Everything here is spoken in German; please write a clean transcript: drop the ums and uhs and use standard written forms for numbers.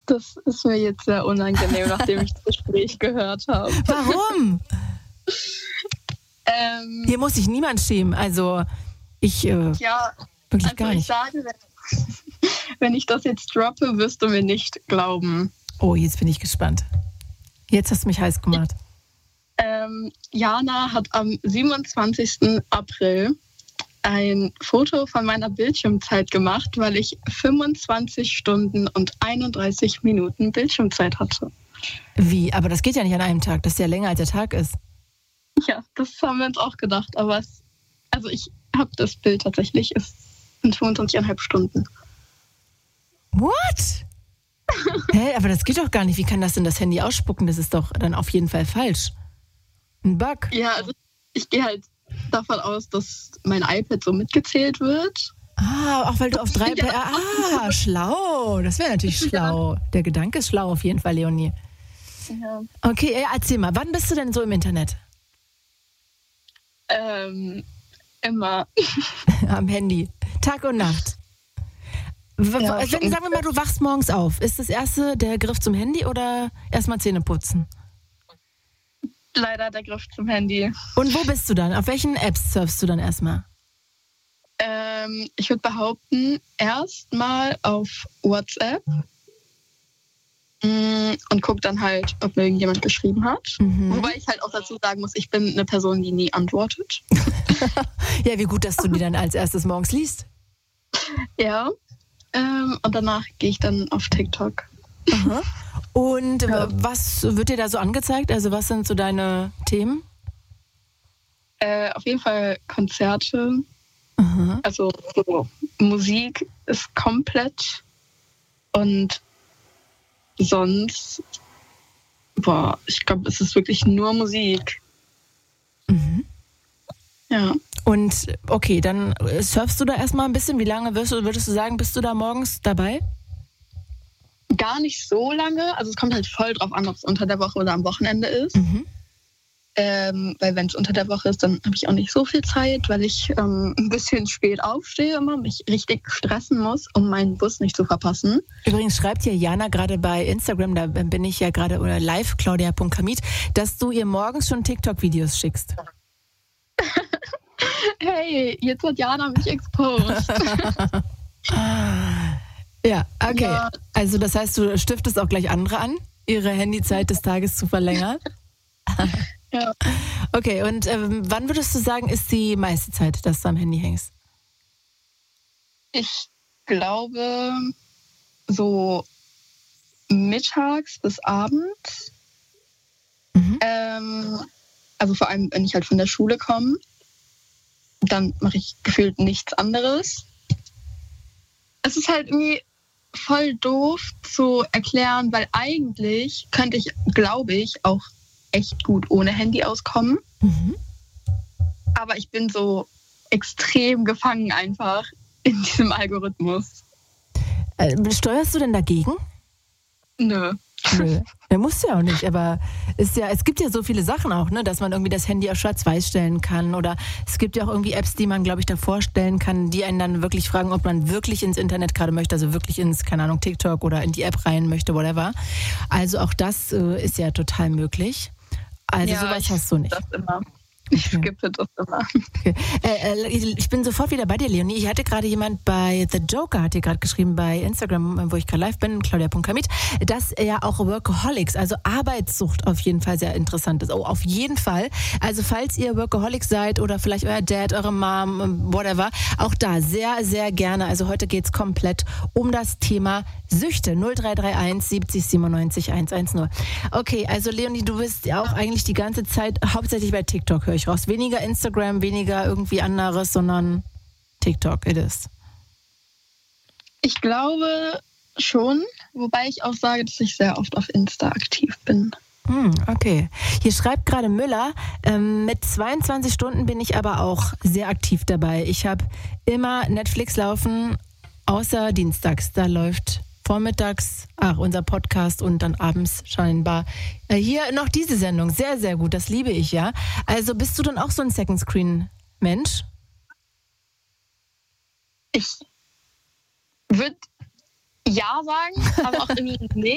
Das ist mir jetzt sehr unangenehm, nachdem ich das Gespräch gehört habe. Warum? Hier muss sich niemand schämen. Also ich wirklich gar nicht. Ich sage, wenn ich das jetzt droppe, wirst du mir nicht glauben. Oh, jetzt bin ich gespannt. Jetzt hast du mich heiß gemacht. Jana hat am 27. April ein Foto von meiner Bildschirmzeit gemacht, weil ich 25 Stunden und 31 Minuten Bildschirmzeit hatte. Wie? Aber das geht ja nicht an einem Tag. Das ist ja länger, als der Tag ist. Ja, das haben wir uns auch gedacht. Aber ich habe das Bild tatsächlich. Es sind 25,5 Stunden. What? Hä, aber das geht doch gar nicht. Wie kann das denn das Handy ausspucken? Das ist doch dann auf jeden Fall falsch. Ein Bug. Ja, also ich gehe halt davon aus, dass mein iPad so mitgezählt wird. Auch weil du auf 3... schlau. Das wäre natürlich schlau. Der Gedanke ist schlau auf jeden Fall, Leonie. Ja. Okay, erzähl mal. Wann bist du denn so im Internet? Immer. Am Handy. Tag und Nacht. Sagen wir mal, du wachst morgens auf. Ist das erste der Griff zum Handy oder erstmal Zähne putzen? Leider der Griff zum Handy. Und wo bist du dann? Auf welchen Apps surfst du dann erstmal? Ich würde behaupten, erstmal auf WhatsApp und gucke dann halt, ob mir irgendjemand geschrieben hat. Mhm. Wobei ich halt auch dazu sagen muss, ich bin eine Person, die nie antwortet. Ja, wie gut, dass du die dann als erstes morgens liest. Ja, und danach gehe ich dann auf TikTok. Aha. Und was wird dir da so angezeigt? Also was sind so deine Themen? Auf jeden Fall Konzerte. Aha. Also so, Musik ist komplett. Und sonst, ich glaube, es ist wirklich nur Musik. Mhm. Ja. Und okay, dann surfst du da erstmal ein bisschen. Wie lange würdest du sagen, bist du da morgens dabei? Gar nicht so lange. Also es kommt halt voll drauf an, ob es unter der Woche oder am Wochenende ist. Mhm. Weil wenn es unter der Woche ist, dann habe ich auch nicht so viel Zeit, weil ich ein bisschen spät aufstehe immer, mich richtig stressen muss, um meinen Bus nicht zu verpassen. Übrigens schreibt hier Jana gerade bei Instagram, da bin ich ja gerade, oder live, claudia.kamit, dass du ihr morgens schon TikTok-Videos schickst. Hey, jetzt hat Jana mich exposed. Ja, okay. Ja. Also das heißt, du stiftest auch gleich andere an, ihre Handyzeit des Tages zu verlängern? Ja. Okay, und wann würdest du sagen, ist die meiste Zeit, dass du am Handy hängst? Ich glaube, so mittags bis abends. Mhm. Also vor allem, wenn ich halt von der Schule komme, dann mache ich gefühlt nichts anderes. Es ist halt irgendwie voll doof zu erklären, weil eigentlich könnte ich, glaube ich, auch echt gut ohne Handy auskommen. Mhm. Aber ich bin so extrem gefangen einfach in diesem Algorithmus. Steuerst du denn dagegen? Nö. Der muss ja auch nicht, aber es gibt ja so viele Sachen auch, ne, dass man irgendwie das Handy auf schwarz-weiß stellen kann oder es gibt ja auch irgendwie Apps, die man, glaube ich, davor stellen kann, die einen dann wirklich fragen, ob man wirklich ins Internet gerade möchte, also wirklich ins, keine Ahnung, TikTok oder in die App rein möchte, whatever. Also auch das ist ja total möglich. Also ja, sowas hast du nicht. Das immer. Ich skippe das immer. Okay. Ich bin sofort wieder bei dir, Leonie. Ich hatte gerade jemand bei The Joker, hat dir gerade geschrieben bei Instagram, wo ich gerade live bin, claudia.kamit, dass ja auch Workaholics, also Arbeitssucht auf jeden Fall sehr interessant ist. Oh, auf jeden Fall. Also falls ihr Workaholics seid oder vielleicht euer Dad, eure Mom, whatever, auch da sehr, sehr gerne. Also heute geht's komplett um das Thema Süchte. 0331 70 97 110. Okay, also Leonie, du bist ja auch eigentlich die ganze Zeit hauptsächlich bei TikTok, höre ich raus. Weniger Instagram, weniger irgendwie anderes, sondern TikTok, it is. Ich glaube schon, wobei ich auch sage, dass ich sehr oft auf Insta aktiv bin. Okay. Hier schreibt gerade Müller, mit 22 Stunden bin ich aber auch sehr aktiv dabei. Ich habe immer Netflix laufen, außer dienstags. Da läuft vormittags, unser Podcast und dann abends scheinbar hier noch diese Sendung. Sehr, sehr gut, das liebe ich, ja. Also bist du dann auch so ein Second-Screen-Mensch? Ich würde ja sagen, aber auch irgendwie nicht.